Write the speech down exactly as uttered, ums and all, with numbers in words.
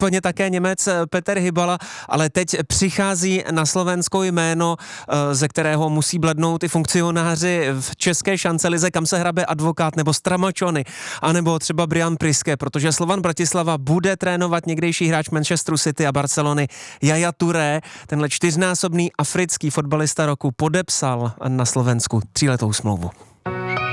případně také Němec Petr Hybala, ale teď přichází na Slovensko jméno, ze kterého musí blednout i funkcionáři v české šancelize, kam se hrabe Advokát nebo Stramačony, anebo třeba Brian Priske, protože Slovan Bratislava bude trénovat někdejší hráč Manchesteru City a Barcelony Yaya Touré. Tenhle čtyřnásobný africký fotbalista roku podepsal na Slovensku tříletou smlouvu.